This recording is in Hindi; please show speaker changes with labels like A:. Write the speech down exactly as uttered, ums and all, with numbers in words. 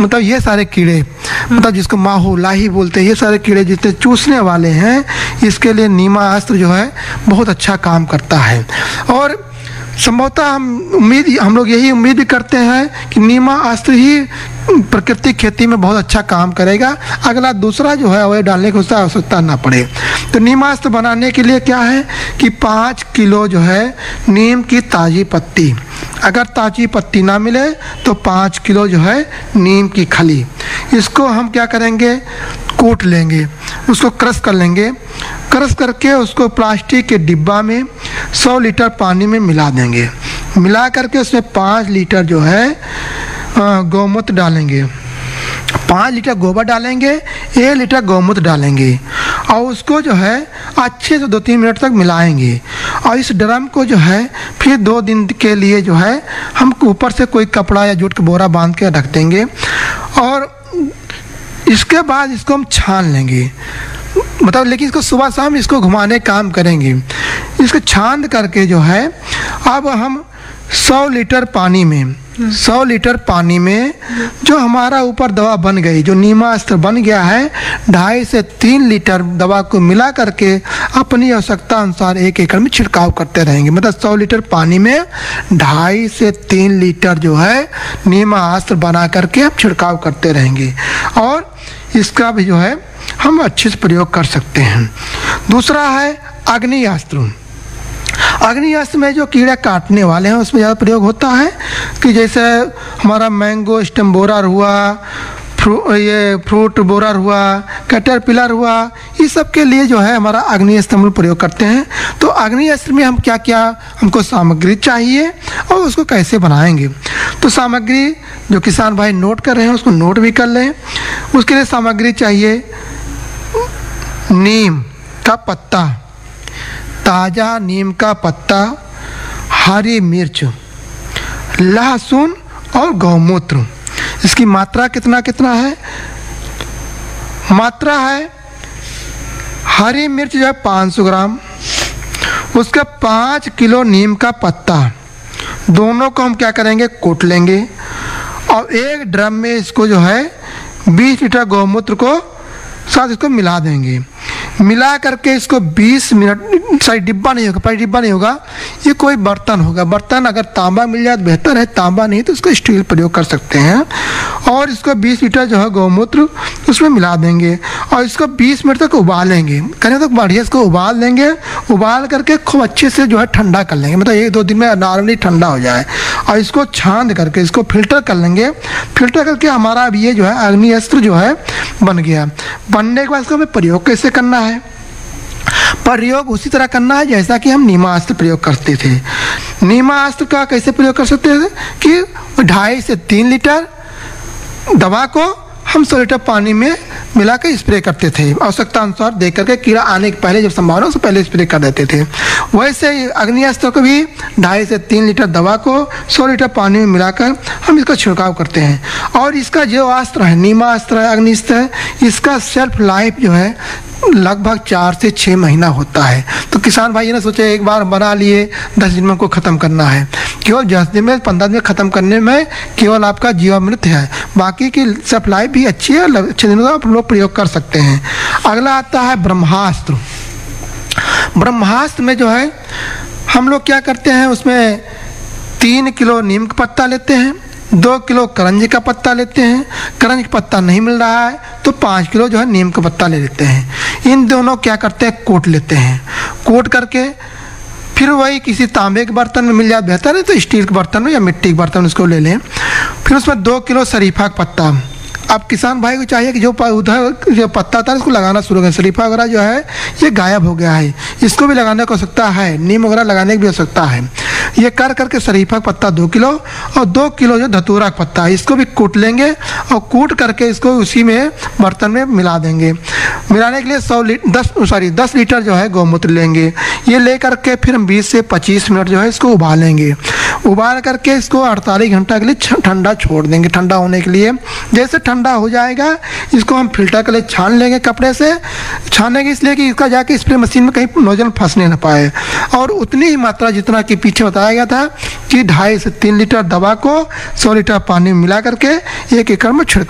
A: मतलब ये सारे कीड़े, मतलब जिसको माहू लाही बोलते हैं, ये सारे कीड़े जितने चूसने वाले हैं, इसके लिए नीमास्त्र जो है बहुत अच्छा काम करता है। और संभवतः हम उम्मीद हम लोग यही उम्मीद भी करते हैं कि नीमास्त्र ही प्राकृतिक खेती में बहुत अच्छा काम करेगा। अगला दूसरा जो है वह डालने की उसका आवश्यकता ना पड़े। तो नीमास्त्र बनाने के लिए क्या है कि पाँच किलो जो है नीम की ताज़ी पत्ती, अगर ताज़ी पत्ती ना मिले तो पाँच किलो जो है नीम की खली, इसको हम क्या करेंगे, कूट लेंगे, उसको क्रश कर लेंगे। क्रश करके उसको प्लास्टिक के डिब्बा में सौ लीटर पानी में मिला देंगे। मिला करके उसमें पाँच लीटर जो है गौमूत्र डालेंगे, पाँच लीटर गोबर डालेंगे, एक लीटर गौमूत्र डालेंगे और उसको जो है अच्छे से दो तीन मिनट तक मिलाएंगे। और इस ड्रम को जो है फिर दो दिन के लिए जो है हम ऊपर से कोई कपड़ा या जूट का बोरा बांध के रख देंगे। और इसके बाद इसको हम छान लेंगे, मतलब लेकिन इसको सुबह शाम इसको घुमाने काम करेंगे। इसको छान करके जो है अब हम सौ लीटर पानी में सौ लीटर पानी में जो हमारा ऊपर दवा बन गई, जो नीमास्त्र बन गया है, ढाई से तीन लीटर दवा को मिला करके अपनी आवश्यकता अनुसार एक एकड़ में छिड़काव करते रहेंगे। मतलब सौ लीटर पानी में ढाई से तीन लीटर जो है नीमास्त्र बना करके हम छिड़काव करते रहेंगे और इसका भी जो है हम अच्छे से प्रयोग कर सकते हैं। दूसरा है अग्नियास्त्र। अग्नियास्त्र में जो कीड़े काटने वाले हैं उसमें ज़्यादा प्रयोग होता है कि जैसे हमारा मैंगो स्टेम बोरर हुआ, फ्रू ये फ्रूट बोरर हुआ, कैटरपिलर हुआ, इस सब के लिए जो है हमारा अग्नियास्त्र हम प्रयोग करते हैं। तो अग्नियास्त्र में हम क्या क्या हमको सामग्री चाहिए और उसको कैसे बनाएंगे, तो सामग्री जो किसान भाई नोट कर रहे हैं उसको नोट भी कर लें। उसके लिए सामग्री चाहिए नीम का पत्ता, ताज़ा नीम का पत्ता, हरी मिर्च, लहसुन और गौमूत्र। इसकी मात्रा कितना कितना है, मात्रा है हरी मिर्च जो है पाँच सौ ग्राम, उसका पाँच किलो नीम का पत्ता, दोनों को हम क्या करेंगे, कूट लेंगे और एक ड्रम में इसको जो है बीस लीटर गौमूत्र को साथ इसको मिला देंगे। मिला करके इसको बीस मिनट, सॉरी डिब्बा नहीं होगा, पर डिब्बा नहीं होगा, ये कोई बर्तन होगा। बर्तन अगर तांबा मिल जाए तो बेहतर है, तांबा नहीं तो इसको स्टील प्रयोग कर सकते हैं। और इसको बीस लीटर जो है गौमूत्र उसमें मिला देंगे और इसको बीस मिनट तक उबालेंगे। कहने तक बढ़िया इसको उबाल देंगे, उबाल करके खूब अच्छे से जो है ठंडा कर लेंगे, मतलब एक दो दिन में नॉर्मली ठंडा हो जाए। और इसको छान करके इसको फिल्टर कर लेंगे। फिल्टर करके हमारा अब ये जो है अग्नियास्त्र जो है बन गया। बनने के बाद इसको हमें प्रयोग कैसे करना है, प्रयोग उसी तरह करना है जैसा कि हम नीमास्त्र प्रयोग करते थे। नीमास्त्र का कैसे प्रयोग कर सकते थे कि ढाई से तीन लीटर दवा को हम सौ लीटर पानी में मिला कर स्प्रे करते थे, आवश्यकता अनुसार देख करके, कीड़ा आने के पहले जब संभावना उससे पहले स्प्रे कर देते थे। वैसे ही अग्नियास्त्र को भी ढाई से तीन लीटर दवा को सौ लीटर पानी में मिलाकर हम इसका छिड़काव करते हैं। और इसका जो अस्त्र है, नीमास्त्र है, अग्निस्त्र है, इसका शेल्फ लाइफ जो है लगभग चार से छः महीना होता है। तो किसान भाई ये ना सोचे एक बार बना लिए दस दिन में उनको ख़त्म करना है, केवल दस दिन में पंद्रह दिन में ख़त्म करने में केवल आपका जीवामृत है, बाकी की सप्लाई भी अच्छी है, अच्छे दिनों का आप लोग प्रयोग कर सकते हैं। अगला आता है ब्रह्मास्त्र। ब्रह्मास्त्र में जो है हम लोग क्या करते हैं, उसमें तीन किलो नीम का पत्ता लेते हैं, दो किलो करंज का पत्ता लेते हैं, करंज का पत्ता नहीं मिल रहा है तो पाँच किलो जो है नीम का पत्ता ले लेते हैं। इन दोनों क्या करते हैं, कोट लेते हैं। कोट करके फिर वही किसी तांबे के बर्तन में मिल जाए बेहतर है तो स्टील के बर्तन में या मिट्टी के बर्तन में उसको ले लें। फिर उसमें दो किलो शरीफा का पत्ता। अब किसान भाई को चाहिए कि जो उधर जो पत्ता था उसको लगाना शुरू करें। शरीफा वगैरह जो है ये गायब हो गया है, इसको भी लगाने की आवश्यकता है, नीम वगैरह लगाने की भी आवश्यकता है। ये कर करके शरीफा का पत्ता दो किलो और दो किलो जो धतूरा का पत्ता है इसको भी कूट लेंगे और कूट करके इसको उसी में बर्तन में मिला देंगे। मिलाने के लिए सौ लीटर दस सॉरी दस लीटर जो है गौमूत्र लेंगे। ये ले करके फिर हम बीस से पच्चीस मिनट जो है इसको उबालेंगे। उबाल करके इसको अड़तालीस घंटा के लिए ठंडा छोड़ देंगे, ठंडा होने के लिए। जैसे ठंडा हो जाएगा इसको हम फिल्टर के लिए छान लेंगे, कपड़े से छानेंगे इसलिए कि इसका जाके स्प्रे मशीन में कहीं नोजल फंसने न पाए। और उतनी ही मात्रा जितना कि पीछे बताया गया था कि ढाई से तीन लीटर दवा को सौ लीटर पानी में मिला करके एक एकड़ में छिड़का